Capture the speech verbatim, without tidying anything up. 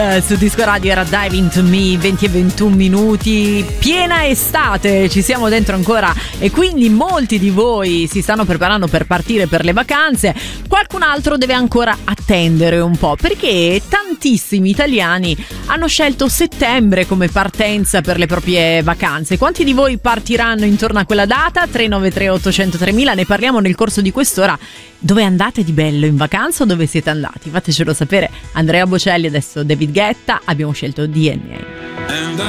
Uh, su Disco Radio era Dive Into Me, venti e ventuno minuti, piena estate, ci siamo dentro ancora e quindi molti di voi si stanno preparando per partire per le vacanze. Qualcun altro deve ancora attendere un po', perché tantissimi italiani hanno scelto settembre come partenza per le proprie vacanze. Quanti di voi partiranno intorno a quella data? tre nove tre otto zero zero tremila, ne parliamo nel corso di quest'ora. Dove andate di bello in vacanza o dove siete andati? Fatecelo sapere. Andrea Bocelli, adesso David Guetta, abbiamo scelto D N A.